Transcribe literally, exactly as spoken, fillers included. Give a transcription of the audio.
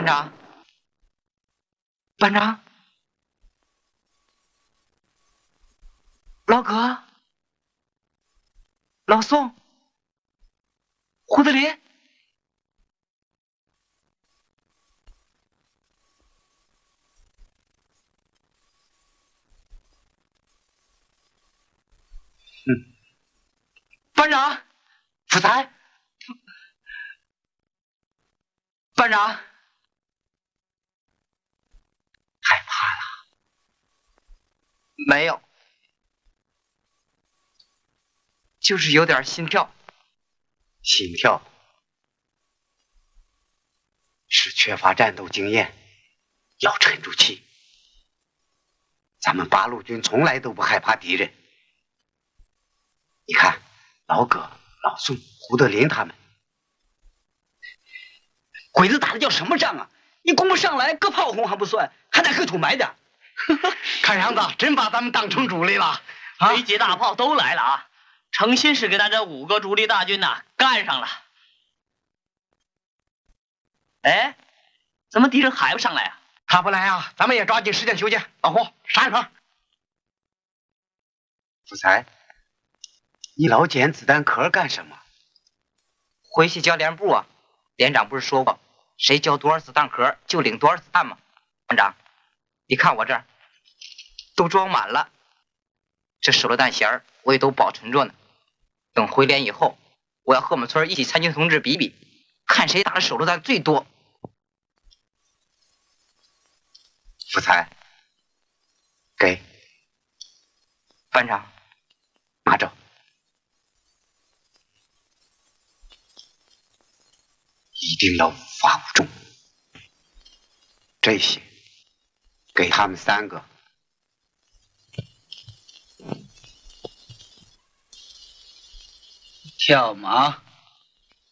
长，班长，老葛，老宋，胡德林。嗯，班长，福才，班长，害怕了？没有，就是有点心跳。心跳是缺乏战斗经验，要沉住气。咱们八路军从来都不害怕敌人。你看，老葛、老宋、胡德林他们，鬼子打的叫什么仗啊？你攻不上来，搁炮轰还不算，还得搁土埋点。看样子真把咱们当成主力了。啊、 飞机大炮都来了啊！诚心是给咱这五个主力大军呐、啊、干上了。哎，怎么敌人还不上来啊？ 他不来啊，咱们也抓紧时间休息。老胡，上一颗。福才。你老捡子弹壳干什么？回去交连部啊！连长不是说过，谁交多少子弹壳就领多少子弹吗？班长，你看我这儿都装满了，这手榴弹弦儿我也都保存着呢。等回连以后，我要和我们村一起参军同志比比，看谁打的手榴弹最多。福才，给班长拿着。一定要无发无中，这些给他们三个。 跳马。